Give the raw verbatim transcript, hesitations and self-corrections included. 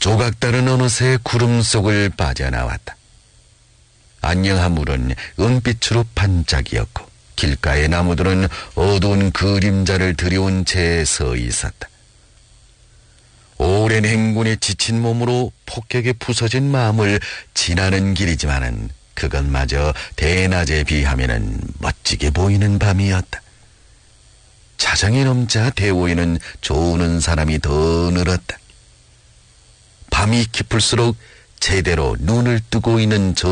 조각달은 어느새 구름 속을 빠져나왔다. 안녕한 물은 은빛으로 반짝이었고 길가의 나무들은 어두운 그림자를 들여온 채 서 있었다. 오랜 행군에 지친 몸으로 폭격에 부서진 마음을 지나는 길이지만은 그것마저 대낮에 비하면은 멋지게 보이는 밤이었다. 자정이 넘자 대오에는 조우는 사람이 더 늘었다. 밤이 깊을수록 제대로 눈을 뜨고 있는 저